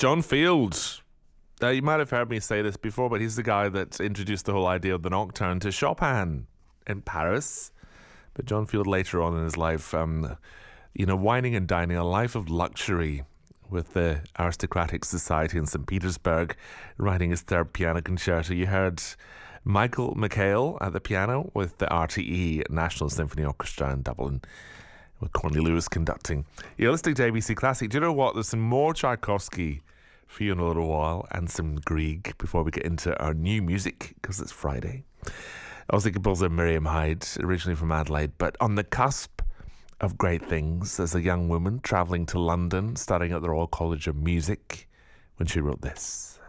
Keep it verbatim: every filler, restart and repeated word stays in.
John Field. Now, you might have heard me say this before, but he's the guy that introduced the whole idea of the nocturne to Chopin in Paris. But John Field later on in his life, um, you know, wining and dining, a life of luxury with the aristocratic society in Saint Petersburg, writing his third piano concerto. You heard Michael McHale at the piano with the R T E National Symphony Orchestra in Dublin, with Corny Lewis conducting. You're listening to A B C Classic. Do you know what? There's some more Tchaikovsky for you in a little while, and some Grieg before we get into our new music, because it's Friday. Aussie composer Miriam Hyde, originally from Adelaide, but on the cusp of great things as a young woman travelling to London, studying at the Royal College of Music, when she wrote this.